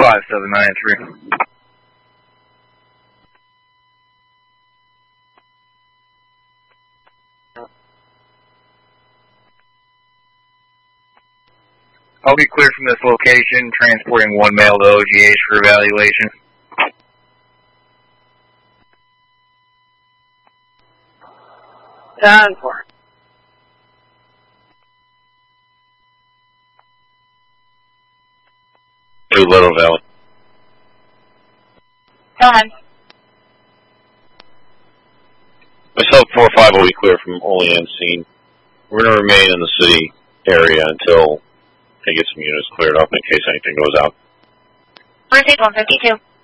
5793. I'll be cleared from this location, transporting one male to OGH for evaluation. Done for. New Little Valley. Done. Myself, 4-5 will be clear from Olean scene. We're going to remain in the city area until they get some units cleared up in case anything goes out. Receipt 152.